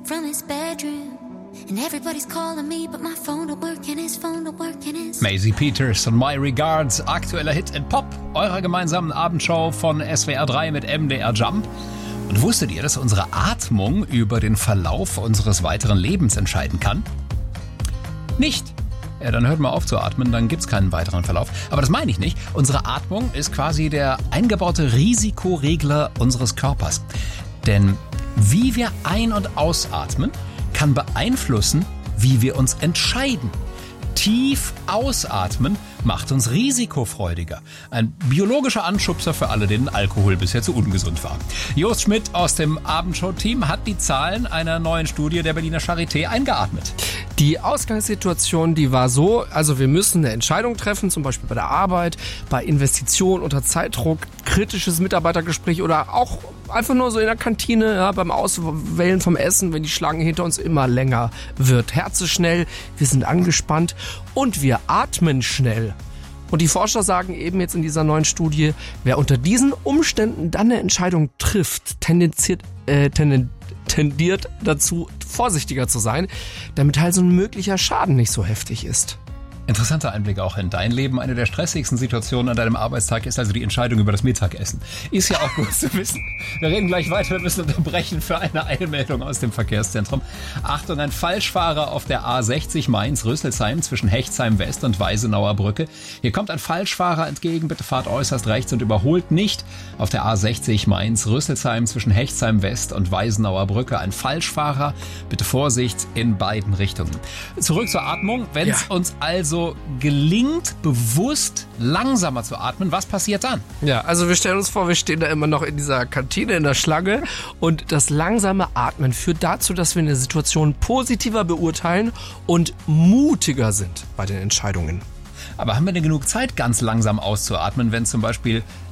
from his bedroom. And everybody's calling me, but my phone don't work and his phone don't work and his... Maisie Peters und My Regards, aktueller Hit in Pop, eurer gemeinsamen Abendshow von SWR 3 mit MDR Jump. Und wusstet ihr, dass unsere Atmung über den Verlauf unseres weiteren Lebens entscheiden kann? Nicht. Ja, dann hört mal auf zu atmen, dann gibt's keinen weiteren Verlauf. Aber das meine ich nicht. Unsere Atmung ist quasi der eingebaute Risikoregler unseres Körpers. Denn wie wir ein- und ausatmen, kann beeinflussen, wie wir uns entscheiden. Tief ausatmen macht uns risikofreudiger. Ein biologischer Anschubser für alle, denen Alkohol bisher zu ungesund war. Jost Schmidt aus dem Abendshow-Team hat die Zahlen einer neuen Studie der Berliner Charité eingeatmet. Die Ausgangssituation, die war so, also wir müssen eine Entscheidung treffen, zum Beispiel bei der Arbeit, bei Investitionen unter Zeitdruck, kritisches Mitarbeitergespräch oder auch einfach nur so in der Kantine, ja, beim Auswählen vom Essen, wenn die Schlange hinter uns immer länger wird. Herz ist schnell, wir sind angespannt und wir atmen schnell. Und die Forscher sagen eben jetzt in dieser neuen Studie, wer unter diesen Umständen dann eine Entscheidung trifft, tendiert dazu, vorsichtiger zu sein, damit halt so ein möglicher Schaden nicht so heftig ist. Interessanter Einblick auch in dein Leben. Eine der stressigsten Situationen an deinem Arbeitstag ist also die Entscheidung über das Mittagessen. Ist ja auch gut zu wissen. Wir reden gleich weiter. Wir müssen unterbrechen für eine Eilmeldung aus dem Verkehrszentrum. Achtung, ein Falschfahrer auf der A60 Mainz-Rüsselsheim zwischen Hechtsheim West und Weisenauer Brücke. Hier kommt ein Falschfahrer entgegen. Bitte fahrt äußerst rechts und überholt nicht. Auf der A60 Mainz-Rüsselsheim zwischen Hechtsheim West und Weisenauer Brücke. Ein Falschfahrer. Bitte Vorsicht in beiden Richtungen. Zurück zur Atmung. Wenn es uns also gelingt, bewusst langsamer zu atmen, was passiert dann? Ja, also wir stellen uns vor, wir stehen da immer noch in dieser Kantine, in der Schlange und das langsame Atmen führt dazu, dass wir eine Situation positiver beurteilen und mutiger sind bei den Entscheidungen. Aber haben wir denn genug Zeit, ganz langsam auszuatmen, wenn zum Beispiel